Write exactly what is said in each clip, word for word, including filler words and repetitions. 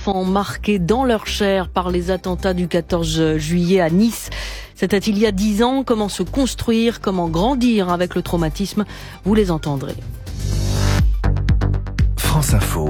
enfants marqués dans leur chair par les attentats du quatorze juillet à Nice. C'était il y a dix ans. Comment se construire, comment grandir avec le traumatisme, vous les entendrez. France Info,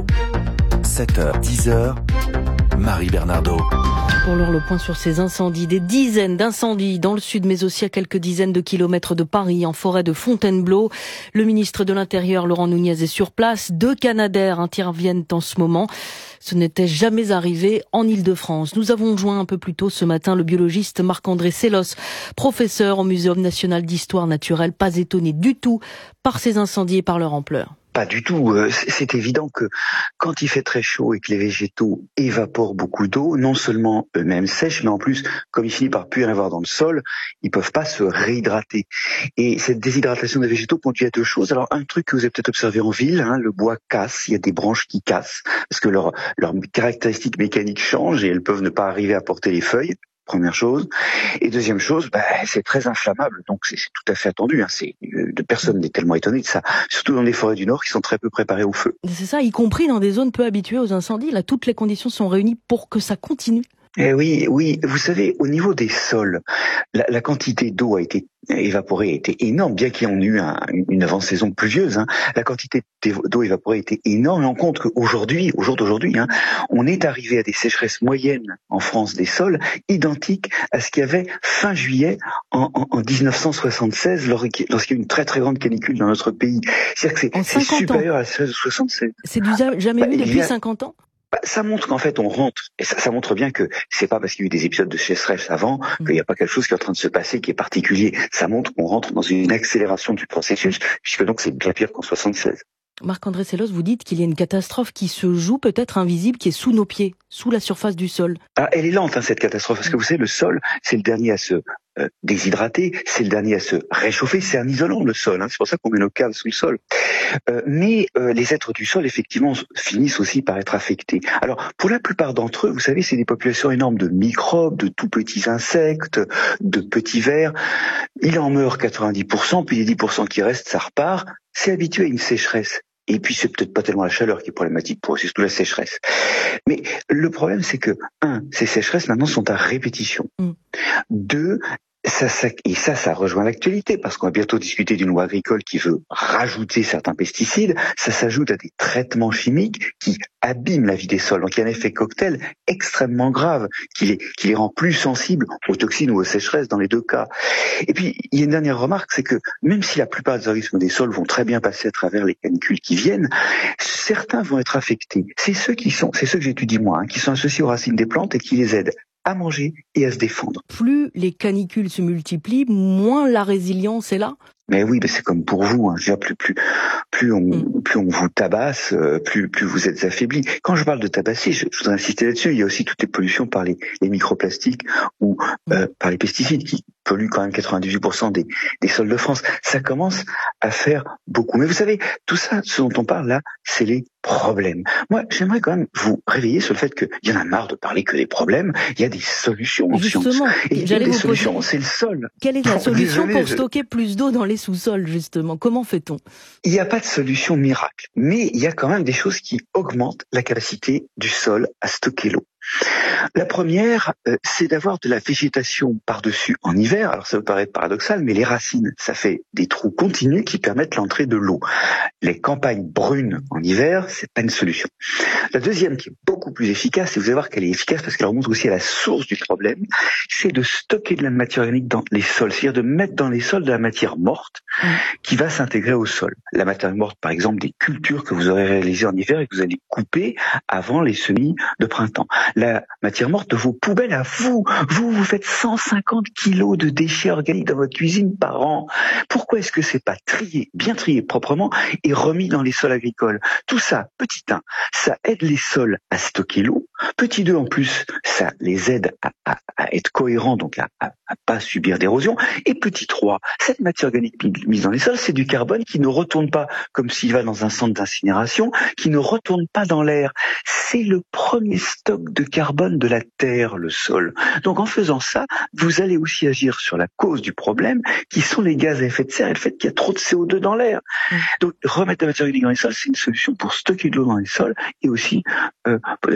sept heures dix heures, Marie Bernardo. Pour l'heure, le point sur ces incendies. Des dizaines d'incendies dans le sud, mais aussi à quelques dizaines de kilomètres de Paris, en forêt de Fontainebleau. Le ministre de l'Intérieur, Laurent Nunez, est sur place. Deux Canadair interviennent en ce moment. Ce n'était jamais arrivé en Île-de-France. Nous avons joint un peu plus tôt ce matin le biologiste Marc-André Sellos, professeur au Muséum national d'histoire naturelle, pas étonné du tout par ces incendies et par leur ampleur. Pas du tout. C'est évident que quand il fait très chaud et que les végétaux évaporent beaucoup d'eau, non seulement eux-mêmes sèchent, mais en plus, comme il finit par plus en avoir dans le sol, ils peuvent pas se réhydrater. Et cette déshydratation des végétaux conduit à deux choses. Alors, un truc que vous avez peut-être observé en ville, hein, le bois casse, il y a des branches qui cassent, parce que leurs leurs caractéristiques mécaniques changent et elles peuvent ne pas arriver à porter les feuilles. Première chose. Et deuxième chose, bah, c'est très inflammable, donc c'est, c'est tout à fait attendu. Hein. C'est, euh, personne n'est tellement étonné de ça, surtout dans les forêts du Nord qui sont très peu préparées au feu. C'est ça, y compris dans des zones peu habituées aux incendies. Là, toutes les conditions sont réunies pour que ça continue. Eh oui, oui. Vous savez, au niveau des sols, la, la quantité d'eau a été évaporée a été énorme, bien qu'il y ait eu un, une avant-saison pluvieuse. Hein, la quantité d'eau évaporée a été énorme. Et on compte qu'aujourd'hui, au jour d'aujourd'hui, hein, on est arrivé à des sécheresses moyennes en France des sols identiques à ce qu'il y avait fin juillet en, en, en dix-neuf cent soixante-seize, lorsqu'il y a eu une très très grande canicule dans notre pays. C'est-à-dire que c'est, c'est supérieur ans. À la sécheresse de soixante-seize. C'est du jamais bah, vu depuis a... cinquante ans. Bah, ça montre qu'en fait on rentre, et ça, ça montre bien que c'est pas parce qu'il y a eu des épisodes de sécheresse avant mmh. qu'il n'y a pas quelque chose qui est en train de se passer qui est particulier. Ça montre qu'on rentre dans une accélération du processus, puisque donc c'est bien pire qu'en soixante-seize. Marc-André Sellos, vous dites qu'il y a une catastrophe qui se joue peut-être invisible, qui est sous nos pieds, sous la surface du sol. Ah, elle est lente, hein, cette catastrophe, parce que vous savez, le sol, c'est le dernier à se euh, déshydrater, c'est le dernier à se réchauffer, c'est un isolant, le sol, hein, c'est pour ça qu'on met nos caves sous le sol. Euh, mais euh, les êtres du sol, effectivement, finissent aussi par être affectés. Alors, pour la plupart d'entre eux, vous savez, c'est des populations énormes de microbes, de tout petits insectes, de petits vers. Il en meurt quatre-vingt-dix pour cent, puis les dix pour cent qui restent, ça repart. C'est habitué à une sécheresse. Et puis, c'est peut-être pas tellement la chaleur qui est problématique pour eux, c'est surtout la sécheresse. Mais le problème, c'est que, un, ces sécheresses, maintenant, sont à répétition. Mm. Deux, ça, ça, et ça, ça rejoint l'actualité, parce qu'on va bientôt discuter d'une loi agricole qui veut rajouter certains pesticides. Ça s'ajoute à des traitements chimiques qui abîment la vie des sols. Donc, il y a un effet cocktail extrêmement grave qui les, qui les rend plus sensibles aux toxines ou aux sécheresses dans les deux cas. Et puis, il y a une dernière remarque, c'est que même si la plupart des organismes des sols vont très bien passer à travers les canicules qui viennent, certains vont être affectés. C'est ceux qui sont, c'est ceux que j'étudie moi, hein, qui sont associés aux racines des plantes et qui les aident à manger et à se défendre. Plus les canicules se multiplient, moins la résilience est là. Mais oui, mais c'est comme pour vous. Hein. Je veux dire, plus, plus, plus on, mm. plus on vous tabasse, plus, plus vous êtes affaibli. Quand je parle de tabasser, je, je voudrais insister là-dessus. Il y a aussi toutes les pollutions par les, les microplastiques ou mm. euh, par les pesticides qui polluent quand même quatre-vingt-dix-huit pour cent des, des sols de France. Ça commence à faire beaucoup. Mais vous savez, tout ça, ce dont on parle là, c'est les problèmes. Moi, j'aimerais quand même vous réveiller sur le fait qu'il y en a marre de parler que des problèmes. Il y a des solutions en Justement, science. Et il y a des solutions, poser... c'est le sol. Quelle est la solution Désolé, pour je... stocker plus d'eau dans les sous-sols, justement? Comment fait-on? Il n'y a pas de solution miracle, mais il y a quand même des choses qui augmentent la capacité du sol à stocker l'eau. La première, euh, c'est d'avoir de la végétation par-dessus en hiver. Alors ça peut paraître paradoxal, mais les racines, ça fait des trous continus qui permettent l'entrée de l'eau. Les campagnes brunes en hiver, c'est pas une solution. La deuxième, qui est beaucoup plus efficace, et vous allez voir qu'elle est efficace parce qu'elle remonte aussi à la source du problème, c'est de stocker de la matière organique dans les sols, c'est-à-dire de mettre dans les sols de la matière morte mmh. qui va s'intégrer au sol. La matière morte, par exemple, des cultures que vous aurez réalisées en hiver et que vous allez couper avant les semis de printemps. La matière morte de vos poubelles à vous. Vous, vous faites cent cinquante kilos de déchets organiques dans votre cuisine par an. Pourquoi est-ce que c'est pas trié, bien trié proprement et remis dans les sols agricoles? Tout ça, petit un, ça aide les sols à stocker l'eau. Petit deux, en plus, ça les aide à, à, à être cohérents, donc à, à, à pas subir d'érosion. Et petit trois, cette matière organique mise dans les sols, c'est du carbone qui ne retourne pas comme s'il va dans un centre d'incinération, qui ne retourne pas dans l'air. C'est le premier stock de carbone de la terre, le sol. Donc en faisant ça, vous allez aussi agir sur la cause du problème, qui sont les gaz à effet de serre et le fait qu'il y a trop de C O deux dans l'air. Mmh. Donc remettre la matière organique dans les sols, c'est une solution pour stocker de l'eau dans les sols et aussi, euh, d'ailleurs, pour aider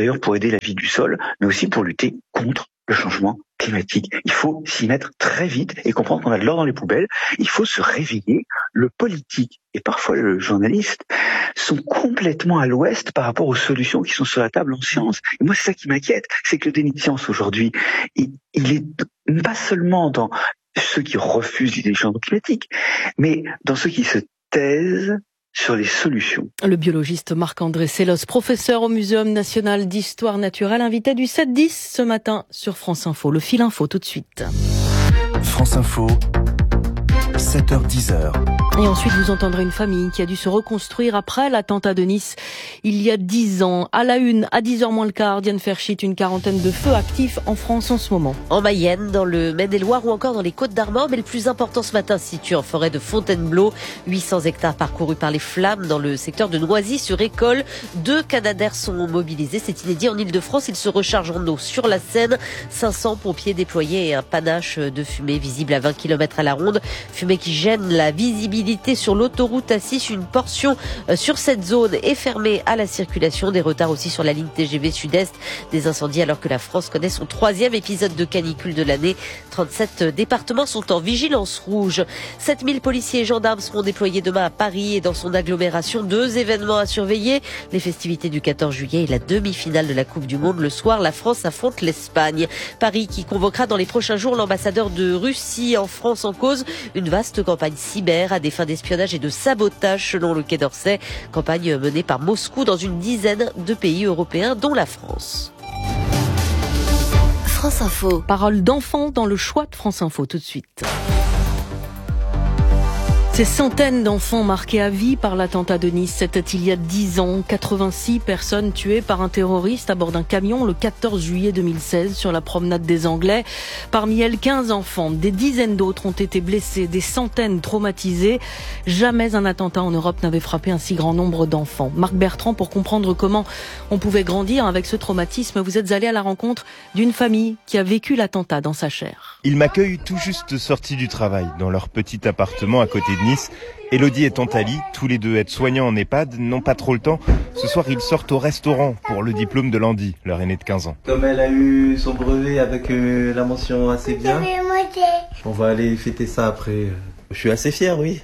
la vie du sol, mais aussi pour lutter contre le changement climatique. Il faut s'y mettre très vite et comprendre qu'on a de l'or dans les poubelles. Il faut se réveiller. Le politique et parfois le journaliste sont complètement à l'ouest par rapport aux solutions qui sont sur la table en science. Et moi, c'est ça qui m'inquiète, c'est que le déni de science aujourd'hui, il, il est pas seulement dans ceux qui refusent l'idée du changement climatique, mais dans ceux qui se taisent sur les solutions. Le biologiste Marc-André Sellos, professeur au Muséum national d'histoire naturelle, invité du sept dix ce matin sur France Info. Le fil info tout de suite. France Info, sept heures dix. Et ensuite, vous entendrez une famille qui a dû se reconstruire après l'attentat de Nice il y a dix ans. À la une, à dix heures moins le quart, Diane Ferchit, une quarantaine de feux actifs en France en ce moment. En Mayenne, dans le Maine-et-Loire ou encore dans les Côtes-d'Armor, mais le plus important ce matin se situe en forêt de Fontainebleau. huit cents hectares parcourus par les flammes dans le secteur de Noisy-sur-École. Deux Canadair sont mobilisés, c'est inédit en Ile-de-France. Ils se rechargent en eau sur la Seine. cinq cents pompiers déployés et un panache de fumée visible à vingt kilomètres à la ronde. Fumée qui gêne la visibilité sur l'autoroute A six. Une portion sur cette zone est fermée à la circulation. Des retards aussi sur la ligne T G V Sud-Est. Des incendies alors que la France connaît son troisième épisode de canicule de l'année. trente-sept départements sont en vigilance rouge. sept mille policiers et gendarmes seront déployés demain à Paris et dans son agglomération. Deux événements à surveiller. Les festivités du quatorze juillet et la demi-finale de la Coupe du Monde. Le soir, la France affronte l'Espagne. Paris qui convoquera dans les prochains jours l'ambassadeur de Russie en France en cause une vaste campagne cyber à des fins d'espionnage et de sabotage selon le Quai d'Orsay. Campagne menée par Moscou dans une dizaine de pays européens dont la France. France Info. Parole d'enfant dans le choix de France Info tout de suite. Ces centaines d'enfants marqués à vie par l'attentat de Nice, c'était il y a dix ans. quatre-vingt-six personnes tuées par un terroriste à bord d'un camion le quatorze juillet deux mille seize sur la promenade des Anglais. Parmi elles, quinze enfants. Des dizaines d'autres ont été blessés, des centaines traumatisés. Jamais un attentat en Europe n'avait frappé un si grand nombre d'enfants. Marc Bertrand, pour comprendre comment on pouvait grandir avec ce traumatisme, vous êtes allé à la rencontre d'une famille qui a vécu l'attentat dans sa chair. Ils m'accueillent tout juste sortis du travail, dans leur petit appartement à côté de Nice. Élodie et Tantali, tous les deux aides-soignants en EHPAD, n'ont pas trop le temps. Ce soir, ils sortent au restaurant pour le diplôme de Landy, leur aîné de quinze ans. Comme elle a eu son brevet avec euh, la mention assez bien, on va aller fêter ça après. Je suis assez fier, oui.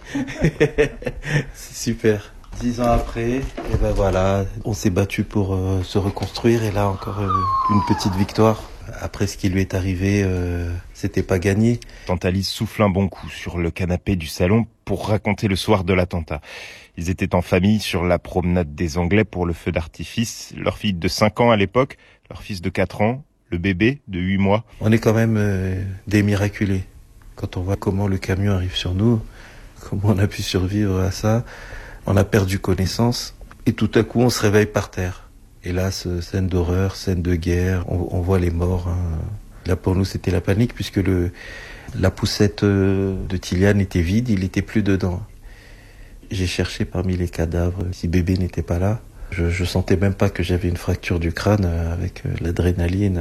C'est super. Dix ans après, et ben voilà, on s'est battu pour euh, se reconstruire et là encore euh, une petite victoire. Après ce qui lui est arrivé, euh, c'était pas gagné. Tantali souffle un bon coup sur le canapé du salon pour raconter le soir de l'attentat. Ils étaient en famille sur la promenade des Anglais pour le feu d'artifice. Leur fille de cinq ans à l'époque, leur fils de quatre ans, le bébé de huit mois. On est quand même euh, des miraculés. Quand on voit comment le camion arrive sur nous, comment on a pu survivre à ça, on a perdu connaissance et tout à coup on se réveille par terre. Hélas, scène d'horreur, scène de guerre, on, on voit les morts. Hein. Là pour nous c'était la panique puisque le, la poussette de Tiliane était vide, il n'était plus dedans. J'ai cherché parmi les cadavres si bébé n'était pas là. Je, je sentais même pas que j'avais une fracture du crâne avec l'adrénaline.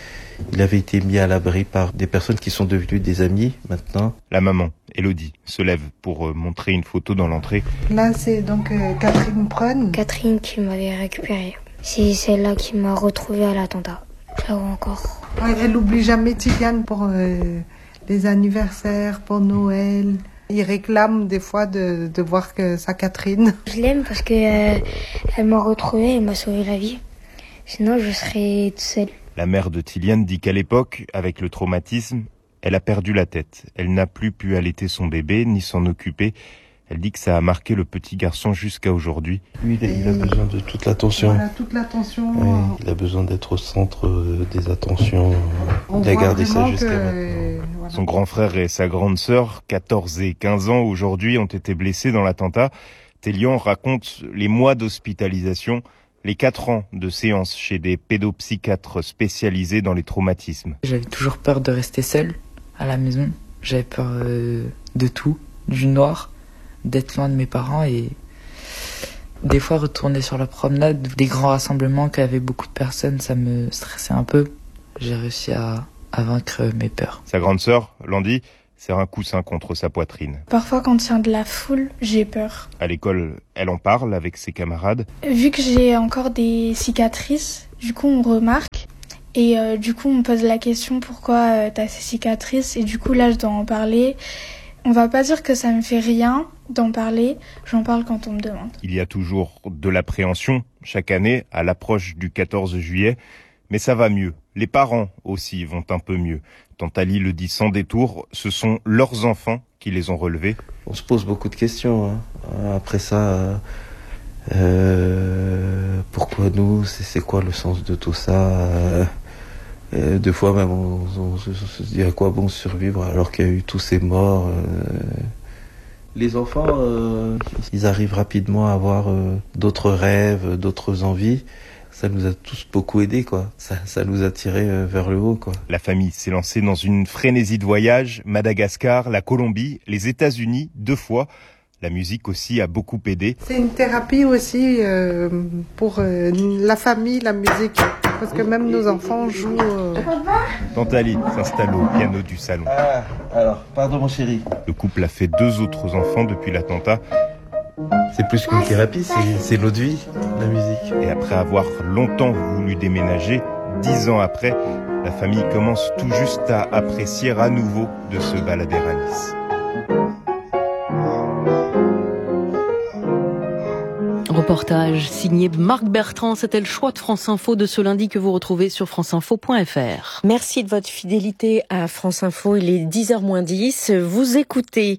Il avait été mis à l'abri par des personnes qui sont devenues des amis maintenant. La maman, Élodie, se lève pour montrer une photo dans l'entrée. Là c'est donc euh, Catherine Prun. Catherine qui m'avait récupérée. C'est celle-là qui m'a retrouvée à l'attentat. Je la vois encore. Ouais, elle n'oublie jamais Tiliane pour euh, les anniversaires, pour Noël. Il réclame des fois de, de voir que sa Catherine. Je l'aime parce que euh, elle m'a retrouvée, elle m'a sauvé la vie. Sinon, je serais toute seule. La mère de Tiliane dit qu'à l'époque, avec le traumatisme, elle a perdu la tête. Elle n'a plus pu allaiter son bébé ni s'en occuper. Elle dit que ça a marqué le petit garçon jusqu'à aujourd'hui. Lui, il a besoin de toute l'attention. Voilà, toute l'attention. Oui, il a besoin d'être au centre des attentions. On il a gardé ça jusqu'à que... maintenant. Voilà. Son grand frère et sa grande sœur, quatorze et quinze ans aujourd'hui, ont été blessés dans l'attentat. Télian raconte les mois d'hospitalisation, les quatre ans de séances chez des pédopsychiatres spécialisés dans les traumatismes. J'avais toujours peur de rester seule à la maison. J'avais peur euh, de tout, du noir, d'être loin de mes parents et des fois retourner sur la promenade, des grands rassemblements qui avaient beaucoup de personnes, ça me stressait un peu. J'ai réussi à, à vaincre mes peurs. Sa grande sœur, Landy, serre un coussin contre sa poitrine. Parfois, quand il y a de la foule, j'ai peur. À l'école, elle en parle avec ses camarades. Vu que j'ai encore des cicatrices, du coup, on remarque. Et euh, du coup, on me pose la question pourquoi euh, t'as ces cicatrices. Et du coup, là, je dois en parler. On va pas dire que ça me fait rien d'en parler. J'en parle quand on me demande. Il y a toujours de l'appréhension chaque année à l'approche du quatorze juillet. Mais ça va mieux. Les parents aussi vont un peu mieux. Tante Ali le dit sans détour, ce sont leurs enfants qui les ont relevés. On se pose beaucoup de questions. Hein. Après ça, euh, pourquoi nous ? c'est, c'est quoi le sens de tout ça ? euh, euh, Deux fois même, on, on, on se dit à quoi bon survivre alors qu'il y a eu tous ces morts. Euh, les enfants, euh, ils arrivent rapidement à avoir euh, d'autres rêves, d'autres envies. Ça nous a tous beaucoup aidés, quoi. Ça, ça nous a tirés vers le haut, quoi. La famille s'est lancée dans une frénésie de voyage. Madagascar, la Colombie, les États-Unis, deux fois. La musique aussi a beaucoup aidé. C'est une thérapie aussi euh, pour euh, la famille, la musique. Parce que même nos enfants jouent... Euh... Tante Ali s'installe au piano du salon. Ah, alors, pardon mon chéri. Le couple a fait deux autres enfants depuis l'attentat. C'est plus qu'une thérapie, c'est, c'est notre vie, la musique. Et après avoir longtemps voulu déménager, dix ans après, la famille commence tout juste à apprécier à nouveau de se balader à Nice. Reportage signé Marc Bertrand, c'était le choix de France Info de ce lundi que vous retrouvez sur franceinfo point f r. Merci de votre fidélité à France Info, il est dix heures moins dix. Vous écoutez,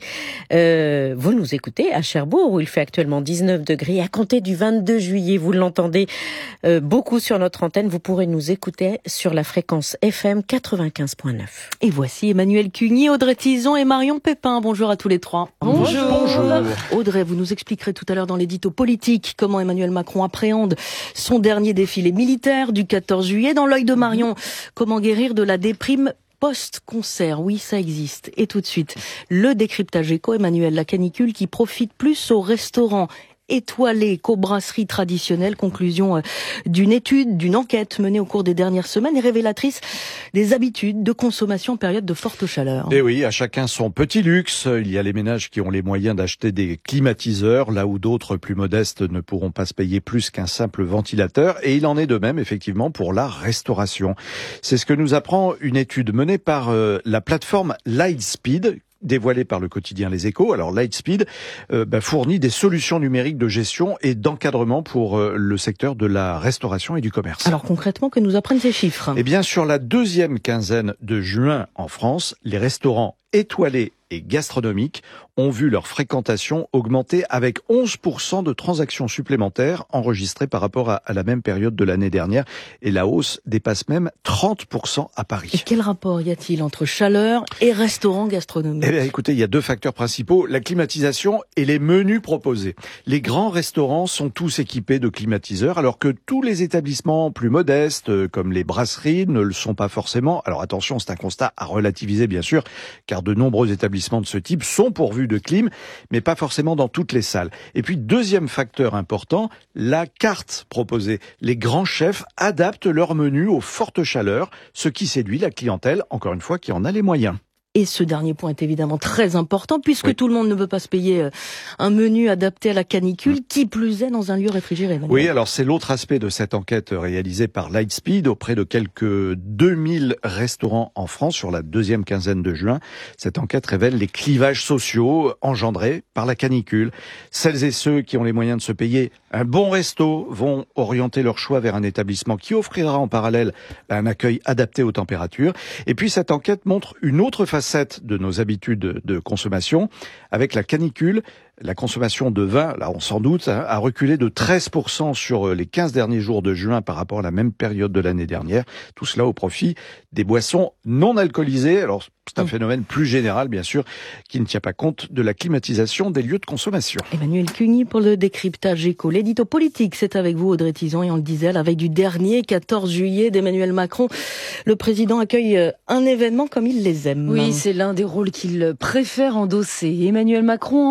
euh, vous nous écoutez à Cherbourg où il fait actuellement dix-neuf degrés. À compter du vingt-deux juillet, vous l'entendez euh, beaucoup sur notre antenne, vous pourrez nous écouter sur la fréquence F M quatre-vingt-quinze point neuf. Et voici Emmanuel Cuny, Audrey Tison et Marion Pépin. Bonjour à tous les trois. Bonjour. Bonjour. Audrey, vous nous expliquerez tout à l'heure dans l'édito politique comment Emmanuel Macron appréhende son dernier défilé militaire du quatorze juillet. Dans l'œil de Marion, comment guérir de la déprime post-concert. Oui, ça existe. Et tout de suite, le décryptage éco, Emmanuel, la canicule qui profite plus aux restaurants étoilées qu'aux brasseries traditionnelles. Conclusion euh, d'une étude, d'une enquête menée au cours des dernières semaines et révélatrice des habitudes de consommation en période de forte chaleur. Et oui, à chacun son petit luxe. Il y a les ménages qui ont les moyens d'acheter des climatiseurs, là où d'autres plus modestes ne pourront pas se payer plus qu'un simple ventilateur. Et il en est de même, effectivement, pour la restauration. C'est ce que nous apprend une étude menée par euh, la plateforme Lightspeed, dévoilé par le quotidien Les Échos. Alors Lightspeed euh, bah, fournit des solutions numériques de gestion et d'encadrement pour euh, le secteur de la restauration et du commerce. Alors concrètement, que nous apprennent ces chiffres ? Eh bien, sur la deuxième quinzaine de juin en France, les restaurants étoilés et gastronomiques ont vu leur fréquentation augmenter avec onze pour cent de transactions supplémentaires enregistrées par rapport à, à la même période de l'année dernière. Et la hausse dépasse même trente pour cent à Paris. Et quel rapport y a-t-il entre chaleur et restaurants gastronomiques ? Eh bien, écoutez, il y a deux facteurs principaux, la climatisation et les menus proposés. Les grands restaurants sont tous équipés de climatiseurs, alors que tous les établissements plus modestes, comme les brasseries, ne le sont pas forcément. Alors attention, c'est un constat à relativiser, bien sûr, car de nombreux établissements de ce type sont pourvus de clim, mais pas forcément dans toutes les salles. Et puis, deuxième facteur important, la carte proposée. Les grands chefs adaptent leur menu aux fortes chaleurs, ce qui séduit la clientèle, encore une fois, qui en a les moyens. Et ce dernier point est évidemment très important puisque oui. tout le monde ne peut pas se payer un menu adapté à la canicule, mmh. qui plus est dans un lieu réfrigéré. Emmanuel. Oui, alors c'est l'autre aspect de cette enquête réalisée par Lightspeed auprès de quelques deux mille restaurants en France sur la deuxième quinzaine de juin. Cette enquête révèle les clivages sociaux engendrés par la canicule. Celles et ceux qui ont les moyens de se payer un bon resto vont orienter leur choix vers un établissement qui offrira en parallèle un accueil adapté aux températures. Et puis cette enquête montre une autre façon de nos habitudes de consommation. Avec la canicule, la consommation de vin, là on s'en doute, hein, a reculé de treize pour cent sur les quinze derniers jours de juin par rapport à la même période de l'année dernière. Tout cela au profit des boissons non alcoolisées. Alors c'est un phénomène plus général, bien sûr, qui ne tient pas compte de la climatisation des lieux de consommation. Emmanuel Cuny pour le décryptage éco. L'édito politique, c'est avec vous Audrey Tison et on le disait, la veille du dernier quatorze juillet d'Emmanuel Macron, le président accueille un événement comme il les aime. Oui, c'est l'un des rôles qu'il préfère endosser. Emmanuel Macron en diplomatie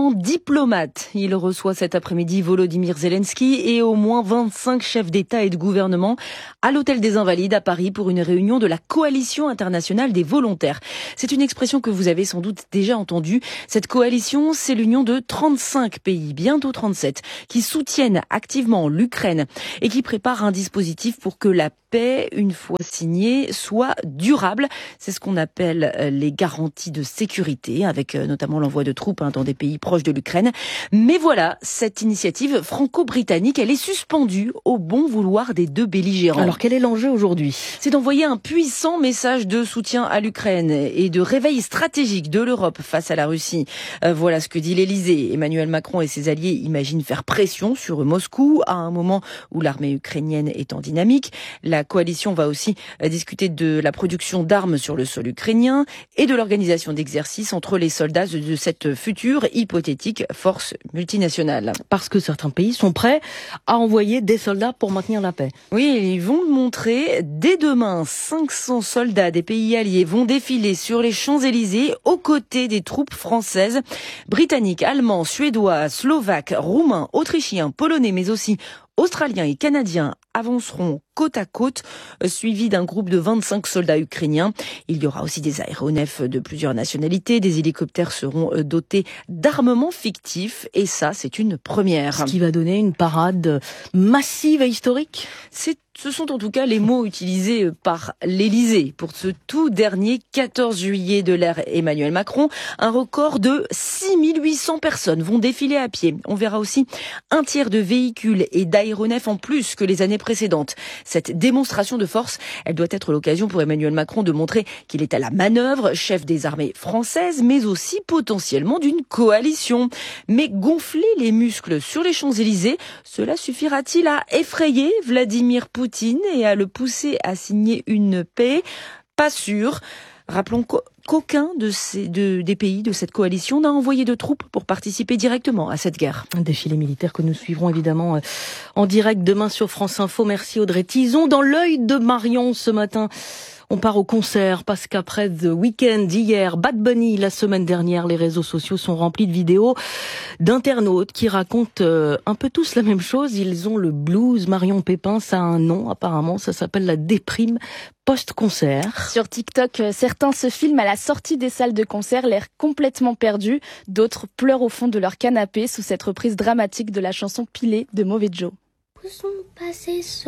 diplomate. Il reçoit cet après-midi Volodymyr Zelensky et au moins vingt-cinq chefs d'État et de gouvernement à l'Hôtel des Invalides à Paris pour une réunion de la Coalition internationale des volontaires. C'est une expression que vous avez sans doute déjà entendue. Cette coalition, c'est l'union de trente-cinq pays, bientôt trente-sept, qui soutiennent activement l'Ukraine et qui préparent un dispositif pour que la paix, une fois signée, soit durable. C'est ce qu'on appelle les garanties de sécurité, avec notamment l'envoi de troupes hein, dans des pays proches de l'Ukraine. Mais voilà, cette initiative franco-britannique, elle est suspendue au bon vouloir des deux belligérants. Alors quel est l'enjeu aujourd'hui ? C'est d'envoyer un puissant message de soutien à l'Ukraine et de réveil stratégique de l'Europe face à la Russie. Euh, voilà ce que dit l'Élysée. Emmanuel Macron et ses alliés imaginent faire pression sur Moscou à un moment où l'armée ukrainienne est en dynamique. La coalition va aussi discuter de la production d'armes sur le sol ukrainien et de l'organisation d'exercices entre les soldats de cette future hypothétique force multinationale. Parce que certains pays sont prêts à envoyer des soldats pour maintenir la paix. Oui, ils vont le montrer. Dès demain, cinq cents soldats des pays alliés vont défiler sur les Champs-Élysées aux côtés des troupes françaises. Britanniques, allemands, suédois, slovaques, roumains, autrichiens, polonais, mais aussi Australiens et Canadiens avanceront côte à côte, suivis d'un groupe de vingt-cinq soldats ukrainiens. Il y aura aussi des aéronefs de plusieurs nationalités. Des hélicoptères seront dotés d'armements fictifs. Et ça, c'est une première. Ce qui va donner une parade massive et historique. C'est Ce sont en tout cas les mots utilisés par l'Élysée pour ce tout dernier quatorze juillet de l'ère Emmanuel Macron. Un record de six mille huit cents personnes vont défiler à pied. On verra aussi un tiers de véhicules et d'aéronefs en plus que les années précédentes. Cette démonstration de force, elle doit être l'occasion pour Emmanuel Macron de montrer qu'il est à la manœuvre, chef des armées françaises, mais aussi potentiellement d'une coalition. Mais gonfler les muscles sur les Champs-Élysées, cela suffira-t-il à effrayer Vladimir Poutine et à le pousser à signer une paix? Pas sûr. Rappelons qu'aucun de ces, de, des pays de cette coalition n'a envoyé de troupes pour participer directement à cette guerre. Un défilé militaire que nous suivrons évidemment en direct demain sur France Info. Merci Audrey Tizon. Dans l'œil de Marion ce matin, on part au concert parce qu'après The Weeknd d'hier, Bad Bunny la semaine dernière, les réseaux sociaux sont remplis de vidéos d'internautes qui racontent euh, un peu tous la même chose. Ils ont le blues. Marion Pépin, ça a un nom apparemment, ça s'appelle la déprime post-concert. Sur TikTok, certains se filment à la sortie des salles de concert, l'air complètement perdu. D'autres pleurent au fond de leur canapé sous cette reprise dramatique de la chanson Pilée de Mauvais Joe. Où sont passés ceux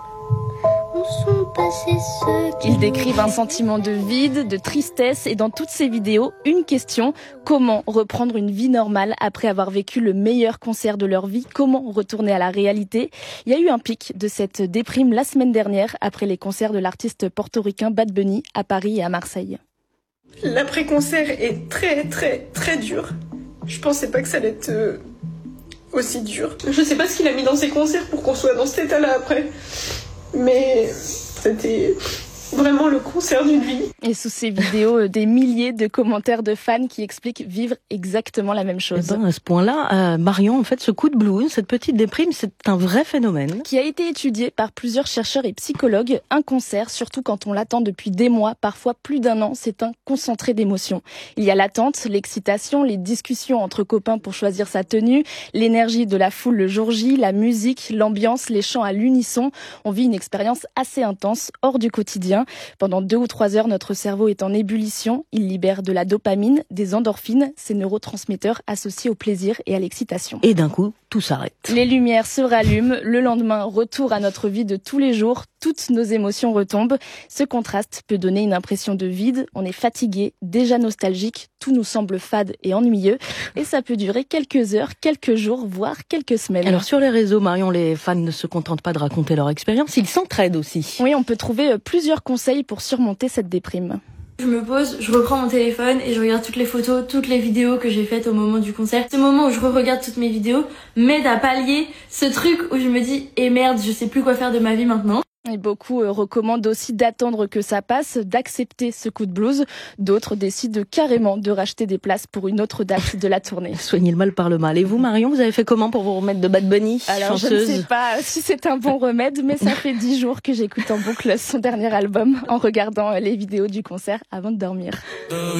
Où sont passés ceux qui... Ils décrivent un sentiment de vide, de tristesse et dans toutes ces vidéos, une question. Comment reprendre une vie normale après avoir vécu le meilleur concert de leur vie? Comment retourner à la réalité? Il y a eu un pic de cette déprime la semaine dernière après les concerts de l'artiste portoricain Bad Bunny à Paris et à Marseille. L'après-concert est très très très dur. Je pensais pas que ça allait être euh, aussi dur. Je sais pas ce qu'il a mis dans ses concerts pour qu'on soit dans cet état-là après. Mais c'était vraiment le concert d'une vie. Et sous ces vidéos, des milliers de commentaires de fans qui expliquent vivre exactement la même chose. Eh ben, à ce point-là, euh, Marion, en fait, ce coup de blues, cette petite déprime, c'est un vrai phénomène. Qui a été étudié par plusieurs chercheurs et psychologues. Un concert, surtout quand on l'attend depuis des mois, parfois plus d'un an, c'est un concentré d'émotions. Il y a l'attente, l'excitation, les discussions entre copains pour choisir sa tenue, l'énergie de la foule le jour J, la musique, l'ambiance, les chants à l'unisson. On vit une expérience assez intense, hors du quotidien. Pendant deux ou trois heures, notre cerveau est en ébullition. Il libère de la dopamine, des endorphines, ces neurotransmetteurs associés au plaisir et à l'excitation. Et d'un coup, tout s'arrête. Les lumières se rallument. Le lendemain, retour à notre vie de tous les jours. Toutes nos émotions retombent. Ce contraste peut donner une impression de vide. On est fatigué, déjà nostalgique. Tout nous semble fade et ennuyeux. Et ça peut durer quelques heures, quelques jours, voire quelques semaines. Alors sur les réseaux, Marion, les fans ne se contentent pas de raconter leur expérience, ils s'entraident aussi. Oui, on peut trouver plusieurs conseils pour surmonter cette déprime. Je me pose, je reprends mon téléphone et je regarde toutes les photos, toutes les vidéos que j'ai faites au moment du concert. Ce moment où je re-regarde toutes mes vidéos m'aide à pallier ce truc où je me dis « Eh merde, je sais plus quoi faire de ma vie maintenant ». Et beaucoup euh, recommandent aussi d'attendre que ça passe, d'accepter ce coup de blues. D'autres décident carrément de racheter des places pour une autre date de la tournée. Soignez le mal par le mal. Et vous, Marion, vous avez fait comment pour vous remettre de Bad Bunny? Alors, chanceuse. Je ne sais pas si c'est un bon remède, mais ça fait dix jours que j'écoute en boucle son dernier album en regardant les vidéos du concert avant de dormir.